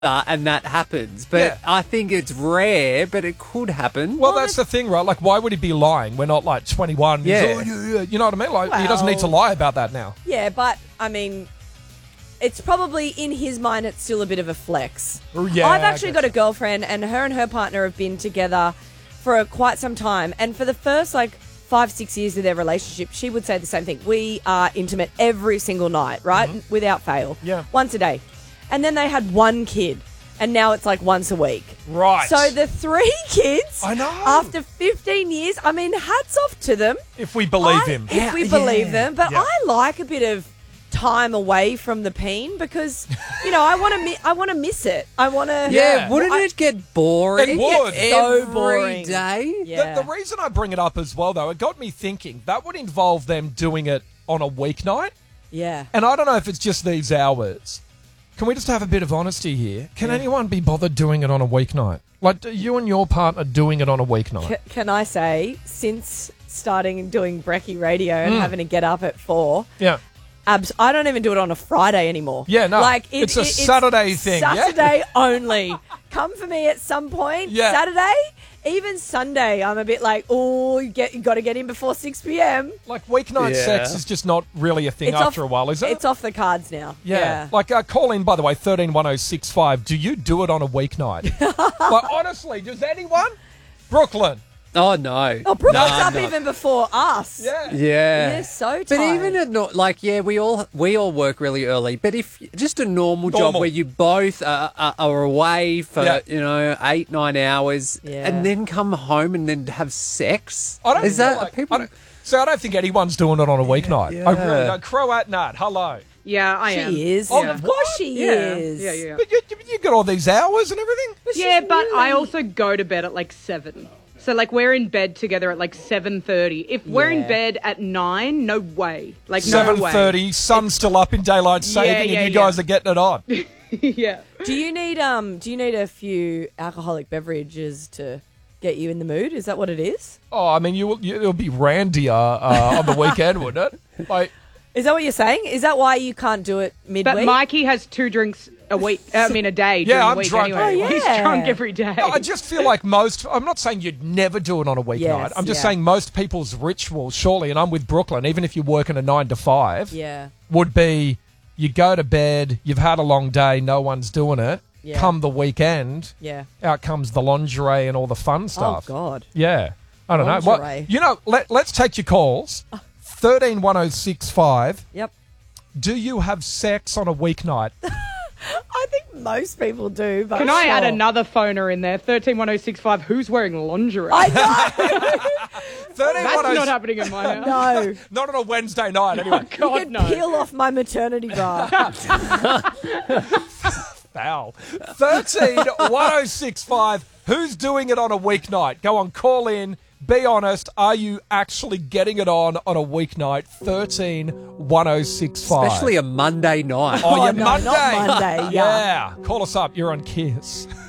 and that happens. But Yeah. I think it's rare, but it could happen. Well, that's the thing, right? Like, why would he be lying? We're not like 21. Yeah. You know what I mean? Like, he doesn't need to lie about that now. Yeah, but, I mean, it's probably, in his mind, it's still a bit of a flex. Yeah, I've I actually guess. got a girlfriend, and her partner have been together for quite some time. And for the first, 5-6 years of their relationship, she would say the same thing. We are intimate every single night, right? Without fail. Yeah. Once a day. And then they had one kid, and now it's like once a week. Right. So the 3 kids, I know. after 15 years, I mean, hats off to them. If we believe him. If we believe them. But Yeah. I like a bit of time away from the peen because, I want to miss it. I want to. Yeah, wouldn't it get boring? It would. So Every boring. day? Yeah. The reason I bring it up as well, though, it got me thinking that would involve them doing it on a weeknight. Yeah. And I don't know if it's just these hours. Can we just have a bit of honesty here? Can anyone be bothered doing it on a weeknight? Like, you and your partner doing it on a weeknight? Can I say, since starting doing Brekkie Radio and having to get up at 4, Yeah. I don't even do it on a Friday anymore. Yeah, no. It's a Saturday thing. Yeah? Saturday only. Come for me at some point. Yeah. Saturday, even Sunday, I'm a bit like, oh, you got to get in before 6 p.m. Like, weeknight Yeah. sex is just not really a thing after a while, is it? It's off the cards now. Yeah. Like, call in, by the way, 131065. Do you do it on a weeknight? Like, honestly, does anyone? Brooklyn. Oh, no. Oh, Brooklyn's No, up no. even before us. Yeah. Yeah. They're so tired. But even at not we all work really early. But if just a normal job Normal. where you both are away for 8-9 hours, Yeah. and then come home and then have sex, I don't is feel that like, people? I don't think anyone's doing it on a weeknight. Yeah. I really don't. Croat Nat, hello. Yeah, I am. She is. Oh, Of what? course she Yeah. is. Yeah. But you got all these hours and everything? Yeah, but I also go to bed at 7. So we're in bed together at 7:30. If we're in Yeah. bed at 9, no way. No way. 7:30, sun's still up in daylight saving, yeah, and you yeah. guys are getting it on. Yeah. Do you need a few alcoholic beverages to get you in the mood? Is that what it is? Oh, I mean, it'll be randier on the weekend, wouldn't it? Like, Is that what you're saying? Is that why you can't do it midweek? But Mikey has 2 drinks a week. I mean, a day. Yeah, during I'm the week drunk. anyway. Oh, yeah. He's drunk every day. I just feel like I'm not saying you'd never do it on a weeknight. Yes, I'm just yeah. saying most people's ritual, surely, and I'm with Brooklyn, even if you're working a 9 to 5, Yeah. would be you go to bed, you've had a long day, no one's doing it. Yeah. Come the weekend, Yeah. out comes the lingerie and all the fun stuff. Oh, God. Yeah. I don't know. Lingerie. Well, let's take your calls. 131065. Yep. Do you have sex on a weeknight? I think most people do. But Can I add sure. another phoner in there? 131065. Who's wearing lingerie? I know. That's not happening in my house. No. Not on a Wednesday night, anyway. You God, could no. peel off my maternity bra. Foul. 131065. Who's doing it on a weeknight? Go on, call in. Be honest. Are you actually getting it on a weeknight? 131065. Especially a Monday night. Oh, yeah, no, Monday. not Monday, Yeah. Call us up. You're on Kiss.